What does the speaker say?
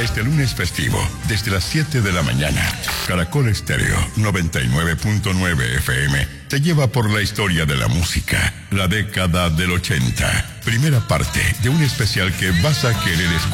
Este lunes festivo, desde las 7 de la mañana, Caracol Estéreo 99.9 FM te lleva por la historia de la música, la década del 80. Primera parte de un especial que vas a querer escuchar.